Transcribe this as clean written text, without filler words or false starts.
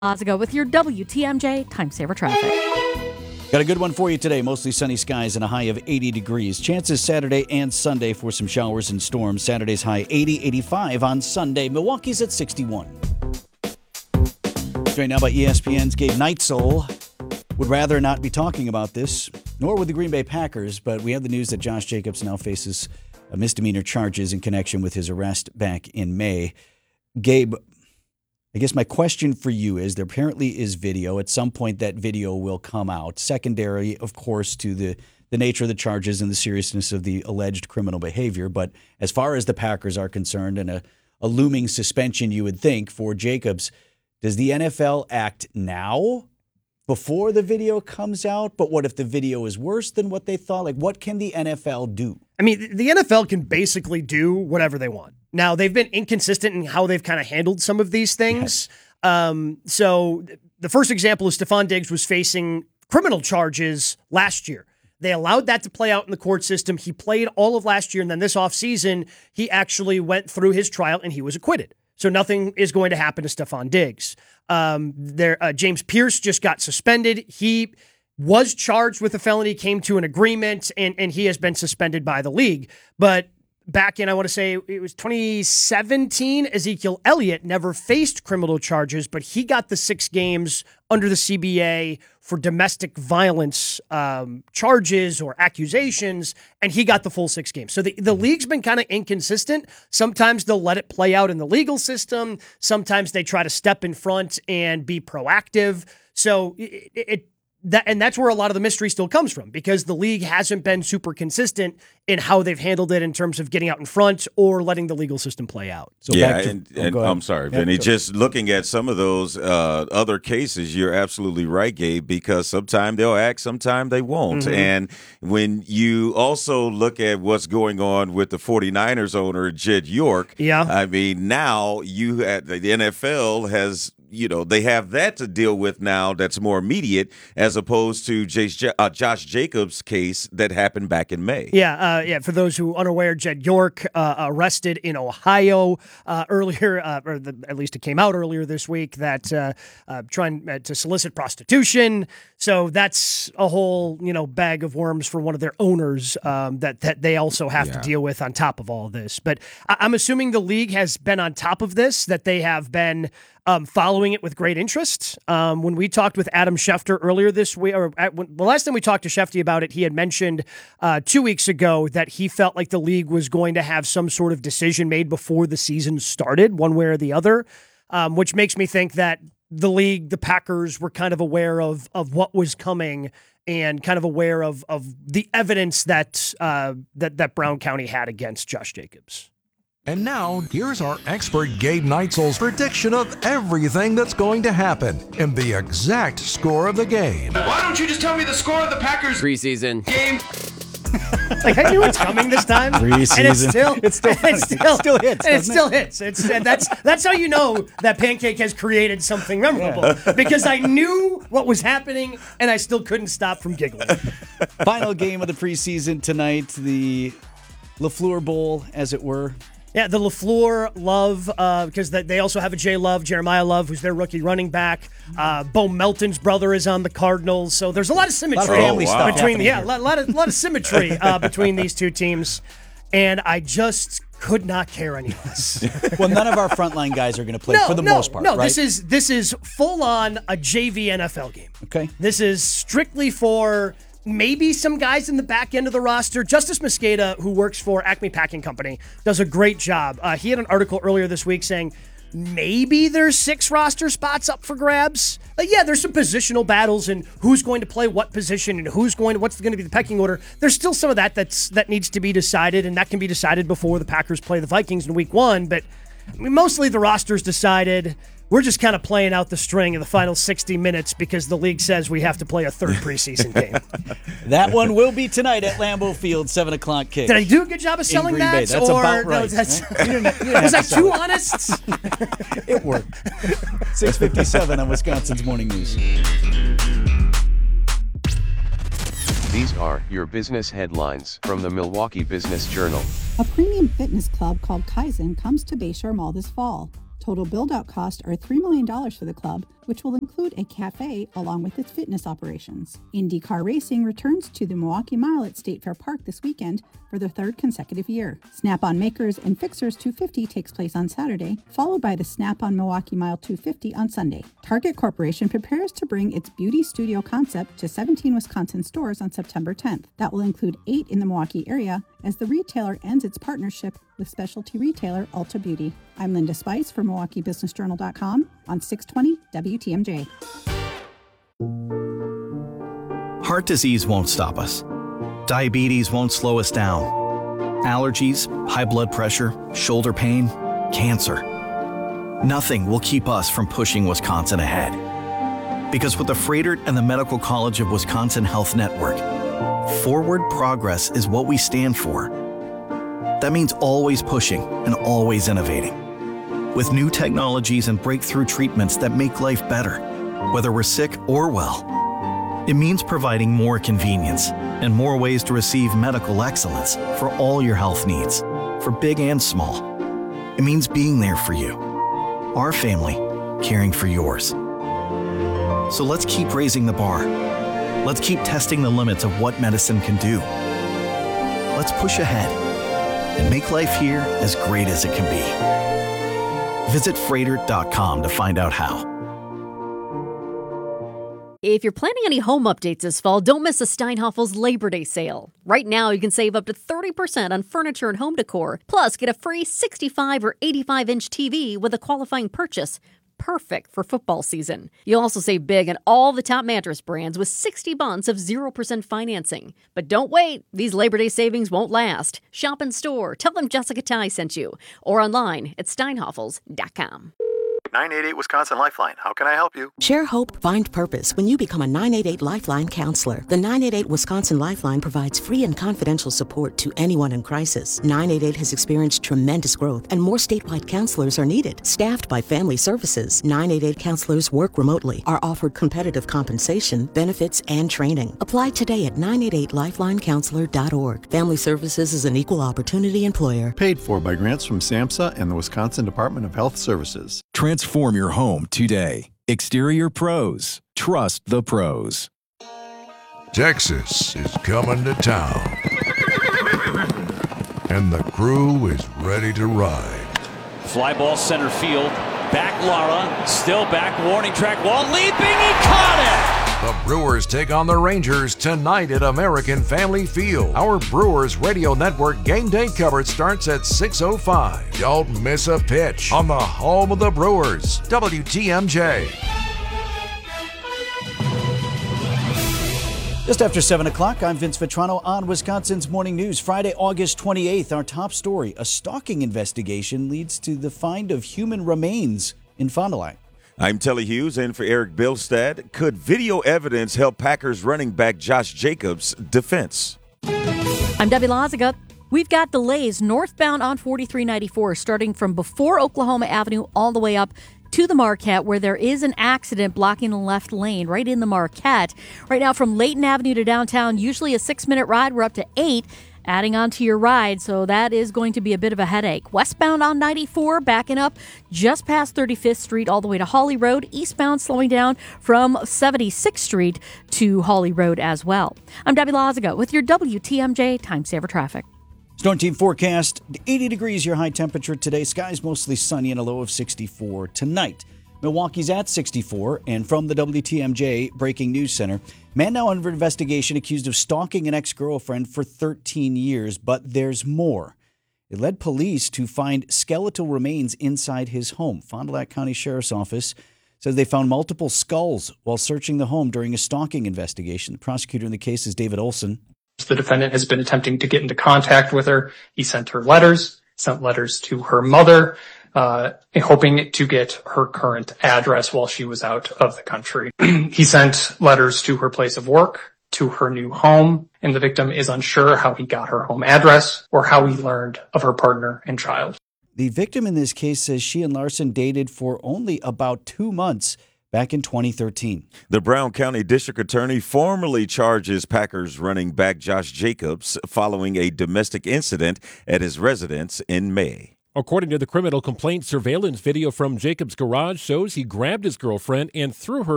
Ozigo with your WTMJ Time Saver Traffic. Got a good one for you today. Mostly sunny skies and a high of 80 degrees. Chances Saturday and Sunday for some showers and storms. Saturday's high 80, 85 on Sunday. Milwaukee's at 61. Right now by ESPN's Gabe Neitzel. Would rather not be talking about this, nor would the Green Bay Packers, but we have the news that Josh Jacobs now faces misdemeanor charges in connection with his arrest back in May. Gabe, I guess my question for you is, there apparently is video. At some point, that video will come out. Secondary, of course, to the nature of the charges and the seriousness of the alleged criminal behavior. But as far as the Packers are concerned, and a looming suspension, you would think, for Jacobs, does the NFL act now before the video comes out? But what if the video is worse than what they thought? Like, what can the NFL do? I mean, the NFL can basically do whatever they want. Now, they've been inconsistent in how they've kind of handled some of these things. Yes. So the first example is Stephon Diggs was facing criminal charges last year. They allowed that to play out in the court system. He played all of last year, and then this offseason, he actually went through his trial, and he was acquitted. So nothing is going to happen to Stephon Diggs. James Pierce just got suspended. He was charged with a felony, came to an agreement, and he has been suspended by the league. But back in, I want to say it was 2017, Ezekiel Elliott never faced criminal charges, but he got the 6 games under the CBA for domestic violence charges or accusations, and he got the full 6 games. So the league's been kind of inconsistent. Sometimes they'll let it play out in the legal system. Sometimes they try to step in front and be proactive. So that's where a lot of the mystery still comes from, because the league hasn't been super consistent in how they've handled it in terms of getting out in front or letting the legal system play out. So I'm sorry, Vinny. Just looking at some of those other cases, you're absolutely right, Gabe, because sometimes they'll act, sometimes they won't. Mm-hmm. And when you also look at what's going on with the 49ers owner, Jed York, I mean, now the NFL has, they have that to deal with now that's more immediate, as opposed to Josh Jacobs' case that happened back in May. For those who are unaware, Jed York arrested in Ohio earlier, at least it came out earlier this week, that trying to solicit prostitution. So that's a whole, bag of worms for one of their owners that they also have to deal with on top of all of this. But I'm assuming the league has been on top of this, that they have been following it with great interest. When we talked with Adam Schefter earlier this week, the last time we talked to Schefter about it, he had mentioned 2 weeks ago that he felt like the league was going to have some sort of decision made before the season started, one way or the other, which makes me think that the Packers were kind of aware of what was coming and kind of aware of the evidence that Brown County had against Josh Jacobs. And now, here's our expert Gabe Neitzel's prediction of everything that's going to happen and the exact score of the game. Why don't you just tell me the score of the Packers preseason game? Like, I knew it's coming this time. Preseason. And it still hits. That's how you know that Pancake has created something memorable. Because I knew what was happening, and I still couldn't stop from giggling. Final game of the preseason tonight, the LaFleur Bowl, as it were. Yeah, the LaFleur Love, because they also have a Jay Love, Jeremiah Love, who's their rookie running back. Bo Melton's brother is on the Cardinals, so there's a lot of symmetry between a lot of symmetry between these two teams, and I just could not care any less. Well, none of our frontline guys are going to play for the most part. No, right? This is full on a JV NFL game. Okay, this is strictly for maybe some guys in the back end of the roster. Justice Mosqueda, who works for Acme Packing Company, does a great job. He had an article earlier this week saying maybe there's 6 roster spots up for grabs. There's some positional battles and who's going to play what position and what's going to be the pecking order. There's still some of that needs to be decided, and that can be decided before the Packers play the Vikings in week 1. But mostly the roster's decided. We're just kind of playing out the string of the final 60 minutes because the league says we have to play a third preseason game. That one will be tonight at Lambeau Field, 7 o'clock kick. Did I do a good job of selling that? Bay. That's about right. Was I too honest? It worked. 6:57 on Wisconsin's Morning News. These are your business headlines from the Milwaukee Business Journal. A premium fitness club called Kaizen comes to Bayshore Mall this fall. Total build-out costs are $3 million for the club, which will include a cafe along with its fitness operations. IndyCar Racing returns to the Milwaukee Mile at State Fair Park this weekend for the third consecutive year. Snap-on Makers and Fixers 250 takes place on Saturday, followed by the Snap-on Milwaukee Mile 250 on Sunday. Target Corporation prepares to bring its beauty studio concept to 17 Wisconsin stores on September 10th. That will include 8 in the Milwaukee area as the retailer ends its partnership with specialty retailer Ulta Beauty. I'm Linda Spice for MilwaukeeBusinessJournal.com on 620 WTMJ. Heart disease won't stop us. Diabetes won't slow us down. Allergies, high blood pressure, shoulder pain, cancer. Nothing will keep us from pushing Wisconsin ahead. Because with the Froedtert and the Medical College of Wisconsin Health Network, forward progress is what we stand for. That means always pushing and always innovating. With new technologies and breakthrough treatments that make life better, whether we're sick or well. It means providing more convenience and more ways to receive medical excellence for all your health needs, for big and small. It means being there for you, our family, caring for yours. So let's keep raising the bar. Let's keep testing the limits of what medicine can do. Let's push ahead and make life here as great as it can be. Visit Froedtert.com to find out how. If you're planning any home updates this fall, don't miss a Steinhoffel's Labor Day sale. Right now, you can save up to 30% on furniture and home decor. Plus, get a free 65 or 85-inch TV with a qualifying purchase. Perfect for football season. You'll also save big on all the top mattress brands with 60 months of 0% financing. But don't wait. These Labor Day savings won't last. Shop in store. Tell them Jessica Ty sent you. Or online at steinhoffels.com. 988 Wisconsin Lifeline. How can I help you? Share hope, find purpose when you become a 988 Lifeline counselor. The 988 Wisconsin Lifeline provides free and confidential support to anyone in crisis. 988 has experienced tremendous growth, and more statewide counselors are needed. Staffed by Family Services, 988 counselors work remotely, are offered competitive compensation, benefits, and training. Apply today at 988lifelinecounselor.org. Family Services is an equal opportunity employer. Paid for by grants from SAMHSA and the Wisconsin Department of Health Services. Transform your home today. Exterior Pros. Trust the pros. Texas is coming to town. And the crew is ready to ride. Fly ball center field. Back Lara. Still back. Warning track wall. Leaping. He caught it. The Brewers take on the Rangers tonight at American Family Field. Our Brewers Radio Network game day coverage starts at 6:05. Don't miss a pitch on the home of the Brewers, WTMJ. Just after 7 o'clock, I'm Vince Vitrano on Wisconsin's Morning News. Friday, August 28th, our top story. A stalking investigation leads to the find of human remains in Fond du Lac. I'm Telly Hughes in for Eric Bilstad. Could video evidence help Packers running back Josh Jacobs' defense? I'm Debbie Laziga. We've got delays northbound on 4394 starting from before Oklahoma Avenue all the way up to the Marquette, where there is an accident blocking the left lane right in the Marquette. Right now from Layton Avenue to downtown, usually a 6-minute ride. We're up to 8. Adding on to your ride, so that is going to be a bit of a headache. Westbound on 94, backing up just past 35th Street all the way to Hawley Road. Eastbound slowing down from 76th Street to Hawley Road as well. I'm Debbie Laziga with your WTMJ Time Saver Traffic. Storm Team forecast, 80 degrees your high temperature today. Skies mostly sunny and a low of 64 tonight. Milwaukee's at 64, and from the WTMJ Breaking News Center, man now under investigation accused of stalking an ex-girlfriend for 13 years, but there's more. It led police to find skeletal remains inside his home. Fond du Lac County Sheriff's Office says they found multiple skulls while searching the home during a stalking investigation. The prosecutor in the case is David Olson. The defendant has been attempting to get into contact with her. He sent her letters, sent letters to her mother, hoping to get her current address while she was out of the country. He sent letters to her place of work, to her new home, and the victim is unsure how he got her home address or how he learned of her partner and child. The victim in this case says she and Larson dated for only about 2 months back in 2013. The Brown County District Attorney formally charges Packers running back Josh Jacobs following a domestic incident at his residence in May. According to the criminal complaint, surveillance video from Jacob's garage shows he grabbed his girlfriend and threw her